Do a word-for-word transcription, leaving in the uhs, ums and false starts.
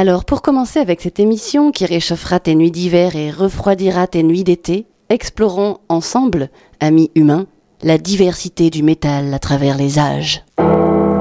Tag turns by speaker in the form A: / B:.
A: Alors, pour commencer avec cette émission qui réchauffera tes nuits d'hiver et refroidira tes nuits d'été, explorons ensemble, amis humains, la diversité du métal à travers les âges.